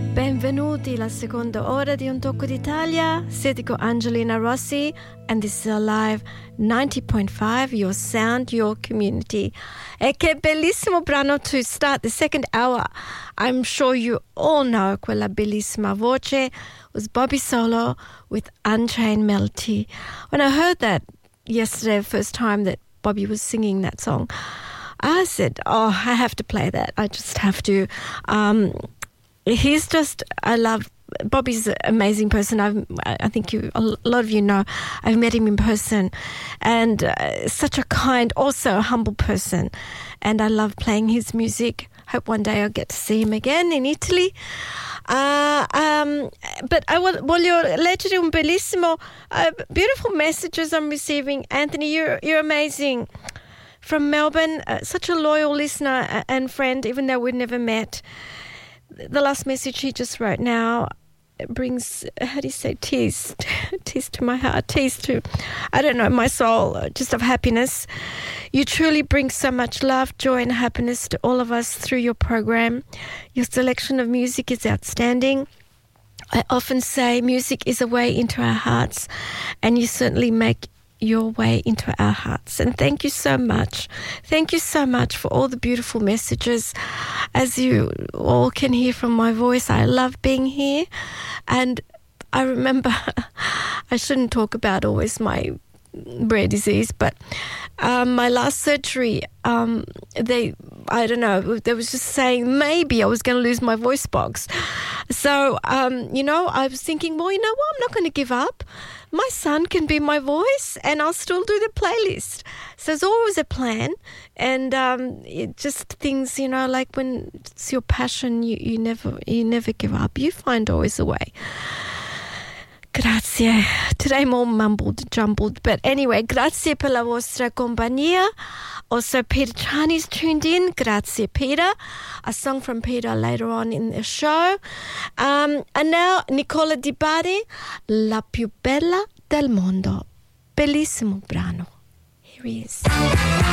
Benvenuti alla seconda ora di Un Tocco d'Italia. Siete con Angelina Rossi and this is Alive 90.5, your sound, your community. E che bellissimo brano to start the second hour. I'm sure you all know quella bellissima voce was Bobby Solo with Unchained Melody. When I heard that yesterday, the first time that Bobby was singing that song, I said, I have to play that. I just have to. I love, Bobby's an amazing person. I think a lot of you know, I've met him in person, and such a kind, also humble person. And I love playing his music. Hope one day I'll get to see him again in Italy. But voglio leggere un bellissimo, beautiful messages I'm receiving. Anthony, you're amazing. From Melbourne, such a loyal listener and friend, even though we've never met. The last message he just wrote now brings, how do you say, tears to my heart, tears to, I don't know, my soul, just of happiness. You truly bring so much love, joy and happiness to all of us through your program. Your selection of music is outstanding. I often say music is a way into our hearts, and you certainly make your way into our hearts. And thank you so much. Thank you so much for all the beautiful messages. As you all can hear from my voice, I love being here. And I remember, I shouldn't talk about always my rare disease, but my last surgery, they was just saying maybe I was going to lose my voice box. So, I was thinking, well, you know what? I'm not going to give up. My son can be my voice and I'll still do the playlist. So there's always a plan. And it just things, like when it's your passion, you never give up. You find always a way. Grazie. Today more jumbled. But anyway, grazie per la vostra compagnia. Also, Peter Chani's tuned in. Grazie, Peter. A song from Peter later on in the show. And now, Nicola Di Bari, La più bella del mondo. Bellissimo brano. Here he is.